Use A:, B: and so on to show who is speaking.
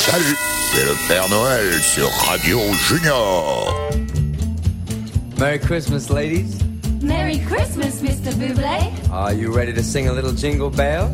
A: Salut, c'est le Père Noël sur Radio Junior.
B: Merry Christmas, ladies.
C: Merry Christmas, Mr. Bublé.
B: Are you ready to sing a little jingle bell?